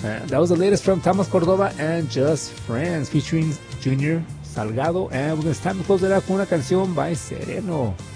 That was the latest from Thomas Cordova and Just Friends featuring Junior Salgado. And it's time to close it out con una canción by Sereno.